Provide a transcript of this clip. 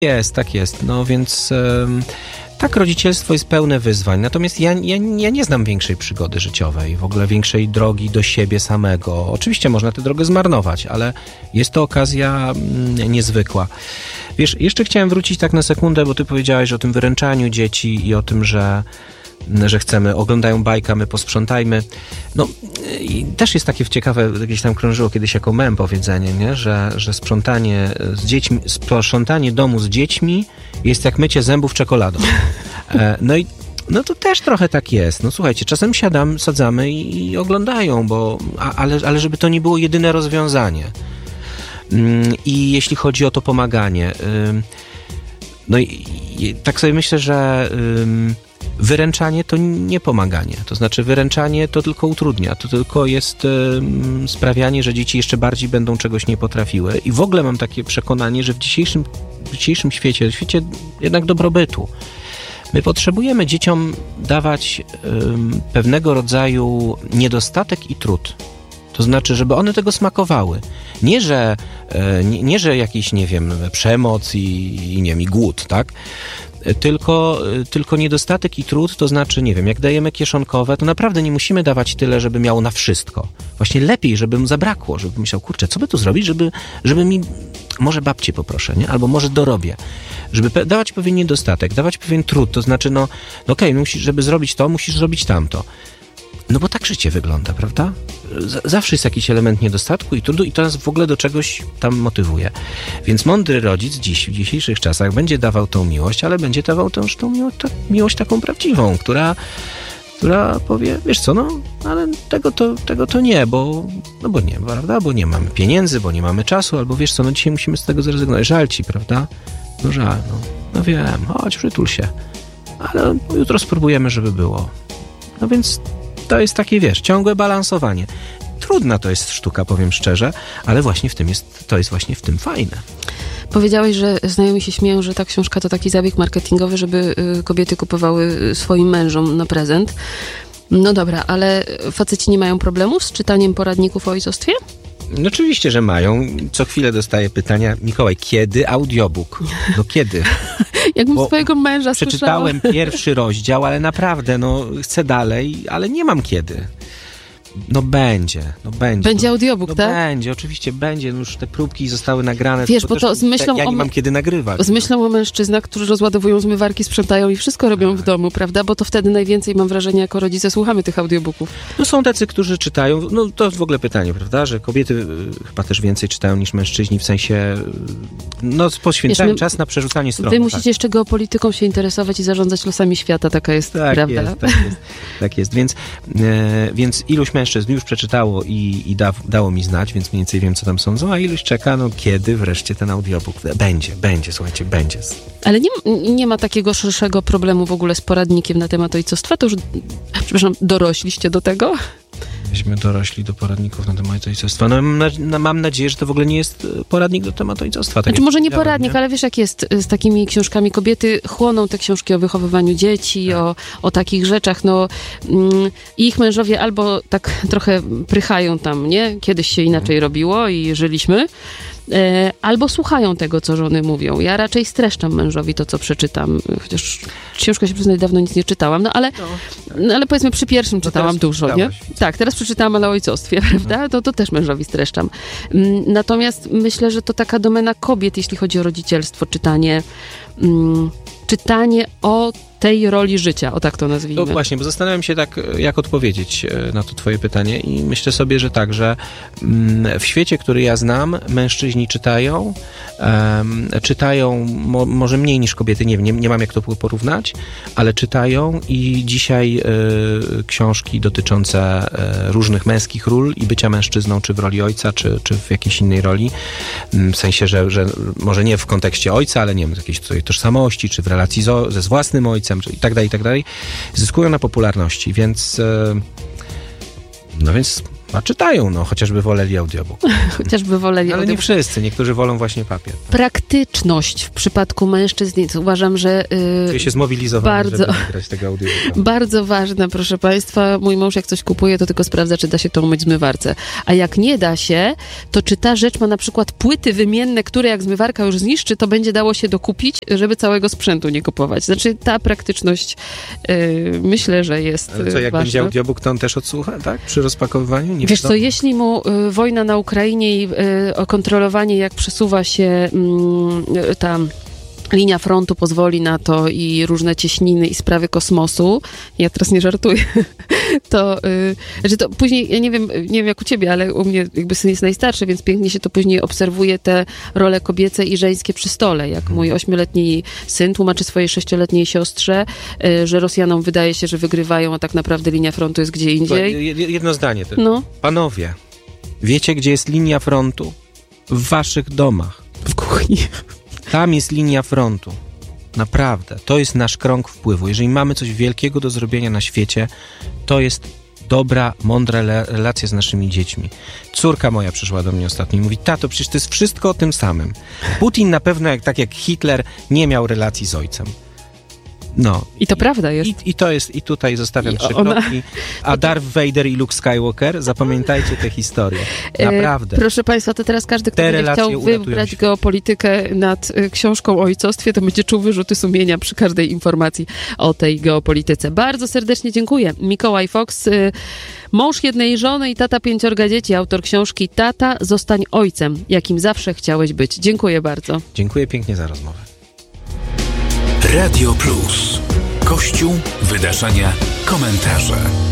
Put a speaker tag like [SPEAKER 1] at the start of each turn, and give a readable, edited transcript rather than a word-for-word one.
[SPEAKER 1] Tak jest. No więc tak, rodzicielstwo jest pełne wyzwań. Natomiast ja nie znam większej przygody życiowej, w ogóle większej drogi do siebie samego. Oczywiście można tę drogę zmarnować, ale jest to okazja niezwykła. Wiesz, jeszcze chciałem wrócić tak na sekundę, bo ty powiedziałeś o tym wyręczaniu dzieci i o tym, że chcemy, oglądają bajkę, my posprzątajmy. No i też jest takie ciekawe, jakieś tam krążyło kiedyś jako mem powiedzenie, nie? Że sprzątanie z dziećmi, sprzątanie domu z dziećmi jest jak mycie zębów czekoladą. No to też trochę tak jest. No słuchajcie, czasem sadzamy i oglądają, ale żeby to nie było jedyne rozwiązanie. I jeśli chodzi o to pomaganie, no i tak sobie myślę, że wyręczanie to nie pomaganie. To znaczy wyręczanie to tylko utrudnia. To tylko jest sprawianie, że dzieci jeszcze bardziej będą czegoś nie potrafiły. I w ogóle mam takie przekonanie, że w dzisiejszym świecie jednak dobrobytu, my potrzebujemy dzieciom dawać pewnego rodzaju niedostatek i trud. To znaczy, żeby one tego smakowały. Nie, że jakiś, nie wiem, przemoc i głód, tak? Tylko niedostatek i trud, to znaczy, nie wiem, jak dajemy kieszonkowe, to naprawdę nie musimy dawać tyle, żeby miało na wszystko. Właśnie lepiej, żeby mu zabrakło, żeby myślał, kurczę, co by tu zrobić, żeby mi, może poproszę, nie? Albo może dorobię. Żeby dawać pewien niedostatek, dawać pewien trud, to znaczy, żeby zrobić to, musisz zrobić tamto. No bo tak życie wygląda, prawda? Zawsze jest jakiś element niedostatku i trudu i to nas w ogóle do czegoś tam motywuje. Więc mądry rodzic w dzisiejszych czasach będzie dawał tą miłość, ale będzie dawał też tą miłość taką prawdziwą, która powie, wiesz co, ale tego to nie, bo nie, prawda? Bo nie mamy pieniędzy, bo nie mamy czasu, albo wiesz co, dzisiaj musimy z tego zrezygnować. Żal ci, prawda? No żal, no wiem, chodź, przytul się. Ale jutro spróbujemy, żeby było. No więc to jest takie, wiesz, ciągłe balansowanie. Trudna to jest sztuka, powiem szczerze, ale właśnie to jest właśnie w tym fajne.
[SPEAKER 2] Powiedziałeś, że znajomi się śmieją, że ta książka to taki zabieg marketingowy, żeby kobiety kupowały swoim mężom na prezent. No dobra, ale faceci nie mają problemów z czytaniem poradników o ojcostwie?
[SPEAKER 1] No oczywiście, że mają. Co chwilę dostaję pytania, Mikołaj, kiedy audiobook? No kiedy?
[SPEAKER 2] Jakbym swojego męża
[SPEAKER 1] przeczytałem
[SPEAKER 2] słyszała.
[SPEAKER 1] pierwszy rozdział, ale naprawdę, chcę dalej, ale nie mam kiedy. Będzie.
[SPEAKER 2] Będzie audiobook, tak?
[SPEAKER 1] Będzie, oczywiście będzie. Już te próbki zostały nagrane.
[SPEAKER 2] Wiesz, bo to z myślą
[SPEAKER 1] ja nie mam kiedy nagrywać.
[SPEAKER 2] Z myślą o mężczyznach, którzy rozładowują zmywarki, sprzątają i wszystko robią w domu, prawda? Bo to wtedy najwięcej, mam wrażenie, jako rodzice słuchamy tych audiobooków.
[SPEAKER 1] No są tacy, którzy czytają. No to w ogóle pytanie, prawda? Że kobiety chyba też więcej czytają niż mężczyźni, w sensie poświęcają czas na przerzucanie stron.
[SPEAKER 2] Wy musicie jeszcze geopolityką się interesować i zarządzać losami świata, taka jest prawda.
[SPEAKER 1] Tak jest. Więc iluś mężczyzn już przeczytało i dało mi znać, więc mniej więcej wiem, co tam sądzą, a iluś czeka, kiedy wreszcie ten audiobook będzie, słuchajcie, będzie.
[SPEAKER 2] Ale nie ma takiego szerszego problemu w ogóle z poradnikiem na temat ojcostwa? To już, dorośliście do tego?
[SPEAKER 1] Myśmy dorośli do poradników na temat ojcostwa. Mam nadzieję, że to w ogóle nie jest poradnik do tematu ojcostwa. Tak
[SPEAKER 2] może nie poradnik, ale wiesz, jak jest z takimi książkami. Kobiety chłoną te książki o wychowywaniu dzieci, tak. o takich rzeczach. I ich mężowie albo tak trochę prychają tam, nie? Kiedyś się inaczej robiło i żyliśmy. Albo słuchają tego, co żony mówią. Ja raczej streszczam mężowi to, co przeczytam. Chociaż książkę się przyznać, dawno nic nie czytałam, ale powiedzmy przy pierwszym czytałam dużo, nie? Tak, teraz przeczytałam, ale o ojcostwie, prawda? To też mężowi streszczam. Natomiast myślę, że to taka domena kobiet, jeśli chodzi o rodzicielstwo, czytanie o tej roli życia, o tak to nazwijmy.
[SPEAKER 1] To właśnie, bo zastanawiam się tak, jak odpowiedzieć na to twoje pytanie i myślę sobie, że tak, że w świecie, który ja znam, mężczyźni czytają może mniej niż kobiety, nie mam jak to porównać, ale czytają i dzisiaj książki dotyczące różnych męskich ról i bycia mężczyzną, czy w roli ojca, czy w jakiejś innej roli, w sensie, że może nie w kontekście ojca, ale nie wiem, jakiejś tożsamości, czy w relacji ze własnym ojcem, i tak dalej, zyskują na popularności, więc A czytają, no, chociażby woleli audiobook.
[SPEAKER 2] Chociażby woleli
[SPEAKER 1] Ale nie wszyscy, niektórzy wolą właśnie papier.
[SPEAKER 2] Praktyczność w przypadku mężczyzn, uważam, że
[SPEAKER 1] Czuję się zmobilizowany, żeby nagrać tego audiobooka.
[SPEAKER 2] Bardzo ważne, proszę Państwa. Mój mąż jak coś kupuje, to tylko sprawdza, czy da się to umyć w zmywarce. A jak nie da się, to czy ta rzecz ma na przykład płyty wymienne, które jak zmywarka już zniszczy, to będzie dało się dokupić, żeby całego sprzętu nie kupować. Znaczy ta praktyczność myślę, że jest
[SPEAKER 1] Ale co, jak
[SPEAKER 2] ważna.
[SPEAKER 1] będzie audiobook, to on też odsłucha, tak? Przy rozpakowywaniu? Nie
[SPEAKER 2] Wiesz co, jeśli mu wojna na Ukrainie i kontrolowanie, jak przesuwa się ta linia frontu pozwoli na to i różne cieśniny i sprawy kosmosu, ja teraz nie żartuję, to, że to później, ja nie wiem jak u ciebie, ale u mnie jakby syn jest najstarszy, więc pięknie się to później obserwuje te role kobiece i żeńskie przy stole, jak mój 8-letni syn tłumaczy swojej 6-letniej siostrze, że Rosjanom wydaje się, że wygrywają, a tak naprawdę linia frontu jest gdzie indziej.
[SPEAKER 1] Jedno zdanie tylko.
[SPEAKER 2] No.
[SPEAKER 1] Panowie, wiecie, gdzie jest linia frontu? W waszych domach.
[SPEAKER 2] W kuchni.
[SPEAKER 1] Tam jest linia frontu. Naprawdę. To jest nasz krąg wpływu. Jeżeli mamy coś wielkiego do zrobienia na świecie, to jest dobra, mądra relacja z naszymi dziećmi. Córka moja przyszła do mnie ostatnio i mówi: tato, przecież to jest wszystko o tym samym. Putin na pewno, tak jak Hitler, nie miał relacji z ojcem. No.
[SPEAKER 2] I to prawda jest.
[SPEAKER 1] I to jest, i tutaj zostawiam 3 kropki. A Darth Vader i Luke Skywalker, zapamiętajcie tę historię. Naprawdę.
[SPEAKER 2] Proszę Państwa, to teraz każdy, kto będzie chciał wybrać geopolitykę nad książką o ojcostwie, to będzie czuł wyrzuty sumienia przy każdej informacji o tej geopolityce. Bardzo serdecznie dziękuję. Mikołaj Fox, mąż jednej żony i tata 5 dzieci, autor książki Tata, zostań ojcem, jakim zawsze chciałeś być. Dziękuję bardzo.
[SPEAKER 1] Dziękuję pięknie za rozmowę.
[SPEAKER 3] Radio Plus. Kościół, wydarzenia, komentarze.